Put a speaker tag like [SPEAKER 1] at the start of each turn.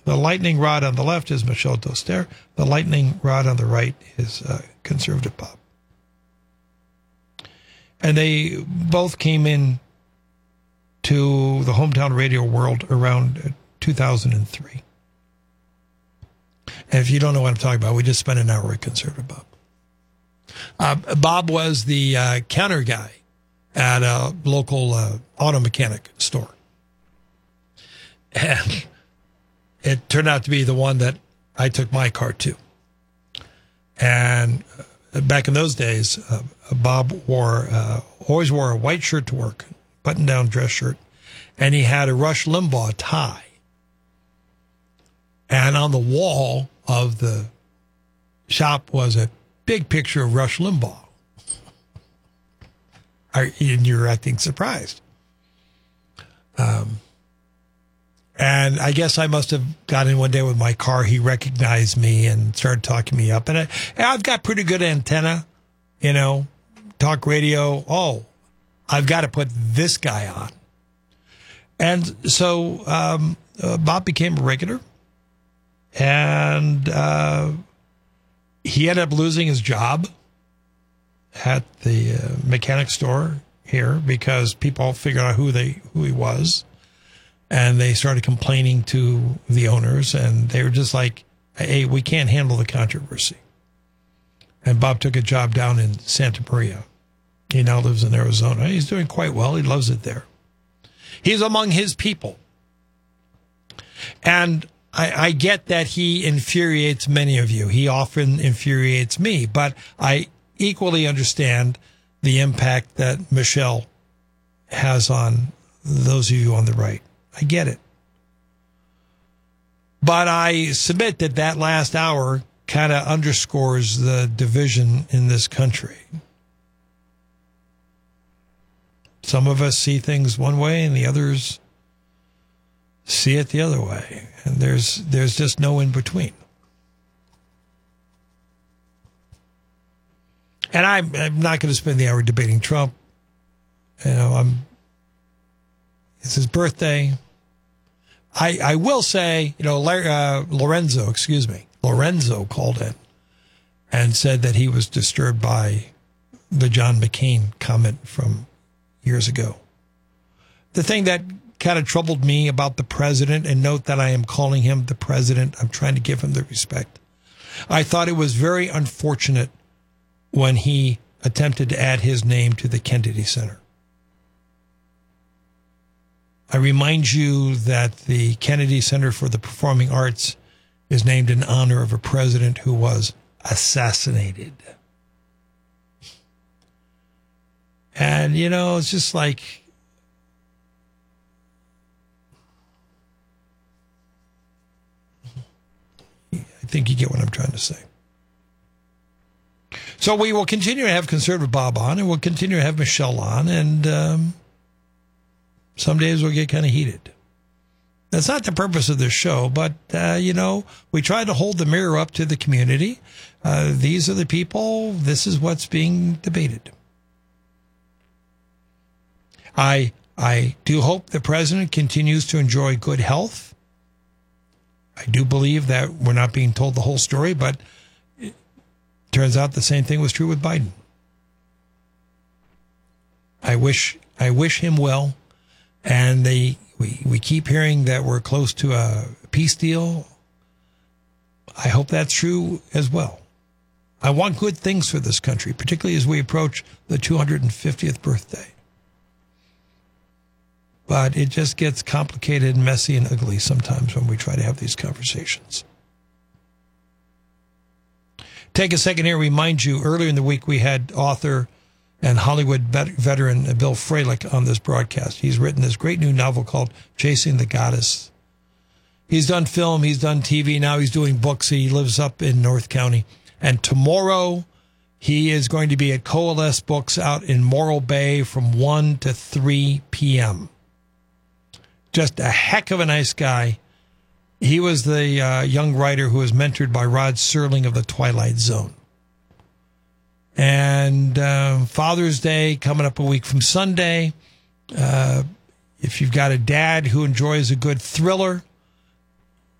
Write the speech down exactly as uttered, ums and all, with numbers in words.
[SPEAKER 1] The lightning rod on the left is Michel Doster. The lightning rod on the right is uh, Conservative Bob. And they both came in to the hometown radio world around two thousand three. And if you don't know what I'm talking about, we just spent an hour with Conservative Bob. Uh, Bob was the uh, counter guy at a local uh, auto mechanic store. And it turned out to be the one that I took my car to. And back in those days, uh, Bob wore uh, always wore a white shirt to work, button-down dress shirt, and he had a Rush Limbaugh tie. And on the wall of the shop was a big picture of Rush Limbaugh. Are, and you're acting surprised. Um, and I guess I must have got in one day with my car. He recognized me and started talking me up. And, I, and I've got pretty good antenna, you know, talk radio. Oh, I've got to put this guy on. And so um, uh, Bob became a regular. And uh, he ended up losing his job at the uh, mechanic store here because people figured out who they who he was, and they started complaining to the owners, and they were just like, "Hey, we can't handle the controversy." And Bob took a job down in Santa Maria. He now lives in Arizona. He's doing quite well. He loves it there. He's among his people, and I, I get that he infuriates many of you. He often infuriates me, but I equally understand the impact that Michelle has on those of you on the right. I get it. But I submit that that last hour kind of underscores the division in this country. Some of us see things one way and the others see it the other way. And there's there's just no in between. And I'm, I'm not going to spend the hour debating Trump. You know, I'm. It's his birthday. I I will say, you know, uh, Lorenzo, excuse me, Lorenzo called in and said that he was disturbed by the John McCain comment from years ago. The thing that kind of troubled me about the president, and note that I am calling him the president, I'm trying to give him the respect. I thought it was very unfortunate when he attempted to add his name to the Kennedy Center. I remind you that the Kennedy Center for the Performing Arts is named in honor of a president who was assassinated. And, you know, it's just like, I think you get what I'm trying to say. So we will continue to have Conservative Bob on, and we'll continue to have Michelle on, and um, some days we'll get kind of heated. That's not the purpose of this show, but, uh, you know, we try to hold the mirror up to the community. Uh, these are the people. This is what's being debated. I I do hope the president continues to enjoy good health. I do believe that we're not being told the whole story, but it turns out the same thing was true with Biden. I wish I wish him well, and they we, we keep hearing that we're close to a peace deal. I hope that's true as well. I want good things for this country, particularly as we approach the two hundred fiftieth birthday. But it just gets complicated and messy and ugly sometimes when we try to have these conversations. Take a second here to remind you, earlier in the week we had author and Hollywood veteran Bill Fralick on this broadcast. He's written this great new novel called Chasing the Goddess. He's done film, he's done T V, now he's doing books. He lives up in North County. And tomorrow he is going to be at Coalesce Books out in Morro Bay from one to three p.m. Just a heck of a nice guy. He was the uh, young writer who was mentored by Rod Serling of the Twilight Zone. And uh, Father's Day coming up a week from Sunday. Uh, if you've got a dad who enjoys a good thriller,